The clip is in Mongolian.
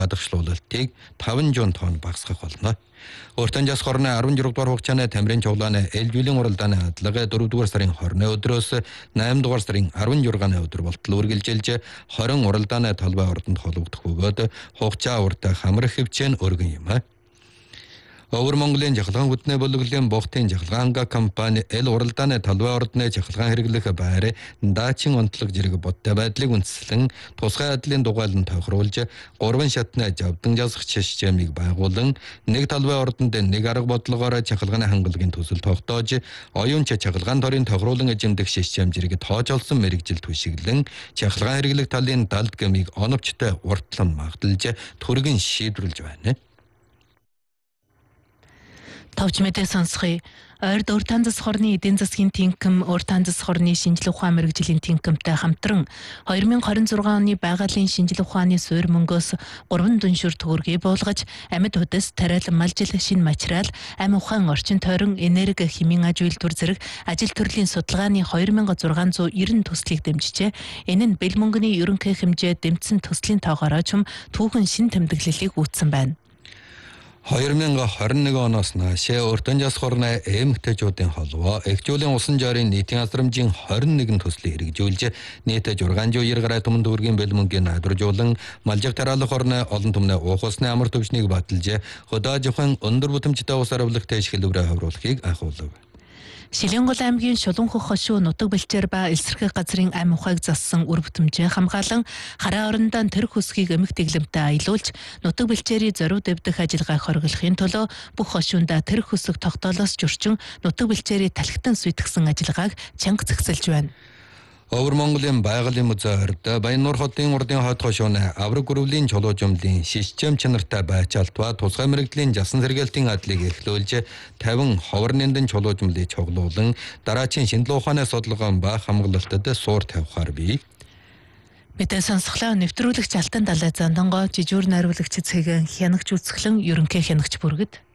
гадагшлуулалтыг 500 тонн багасгах болно. Уртан жас хорны 16 дугаар хугацааны тамирын чуулгааны ээлжүүлэн уралдааны хадлага 4 дугаар сарын 20-ны өдрөөс 8 дугаар сарын 16-ны өдөр болтол үргэлжилж 20 уралдааны талбай ордонд холбогдох бөгөөд хугацаа уртаа хамрах хэмжээ өргөн юм. Өвөр Монголын жахалгаан хүтнээ бүлэглэлийн бохтын жахалгаанга компани эл уралдааны талбай ордны жахалгаан хэрэглэх байр даачин онцлог зэрэг бодтой байдлыг үндэслэн тусгай айдлын дугаалan тохируулж 3 шатны жавдан жазгах системийг байгуулан нэг талбай ордонд нэг арга бодлогоор жахалгааны хангалагын төсөл тогтоож оюун жахалгаан торын тохируулан эзэмдэх систем зэрэг тоожолсон мэрэгжил түшиглэн жахалгаан хэрэглэх талын далд гэмийг оновчтой уртлан магталж түргэн шийдвэрлэж байна. Товч мэдээ сонсхий. Ойрд уртан зас хорны эдийн засгийн тэнхим, уртан зас хорны шинжилгээ ухаан мэрэгжлийн тэнхимтэй хамтран 2026 оны байгалийн шинжилгээ ухааны суурь мөнгөөс 3 дүншүр төгрөгийг буулгаж, амьд хүдэс, тариал, малжил, шинэ материал, амь ухаан, орчин тойрон, энерги, химийн аж үйлдвэр зэрэг ажил төрлийн судалгааны 2690 төслийг дэмжижээ. Энэ нь бэл мөнгөний ерөнхий хэмжээ дэмжсэн төслийн тоогоор ч түүхэн шин тэмдэглэлийг үүссэн байна. 2021 оноос нааш уртан жас хорны эмэгтэйчүүдийн холбоо эхжүүлийн усан жорын нийтийн асрамжийн 21 төслийг хэрэгжүүлж нийт 690 гаруй түмэн төгрөгийн бэл мөнгийг найдваржуулан малжиг тараалах хорны олон түмний уух усны амар төвчнийг баталж хөдөөжихөн өндөр бүтэмжтэй ус аравлах тэшгэлүүрээ хавруулахыг ахуулав. Шилэнгол аймгийн Шулуунхөх хошуу нутаг бэлчээр ба элсэрхэг газрын амь ухааг зассан үр бүтэмжээ хамгаалан хараа орондоо тэр хөсгийг эмх дэглэмтэй аялуулж нутаг бэлчээрийн зориуд дэвдэх ажиллагааг хориглохын төлөө бүх хошуундаа тэр хөсөг тогтоолоос журчин нутаг бэлчээрийн талхитан сүйтгэсэн ажиллагааг чанга зэгсэлж байна. Өвөр Монголын байгалийн музейд Баяннуур хотын урдын хот хошууны авраг гөрөвлийн чулуужмлын систем чанартай байцаалтва тусгай мэрэгжлийн жасан сэргээлтийн адлыг эхлүүлж 50 ховор нэмдэн чулуужмлыг чоглуулан дараачийн шинжилгээ ухааны судалгаан ба хамгаалалтад суур тавихаар бий. Мэдээ сонсголоо нэвтрүүлэгч Алтан Далай Зандангоо жижүүр найруулагч Цэгэн хянагч үсгэлэн ерөнхий хянагч бүргэд